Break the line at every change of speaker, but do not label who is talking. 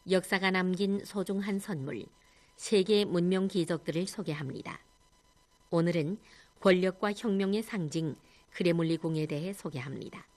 역사가 남긴 소중한 선물, 세계 문명 기적들을 소개합니다. 오늘은 권력과 혁명의 상징 크레물리 궁에 대해 소개합니다.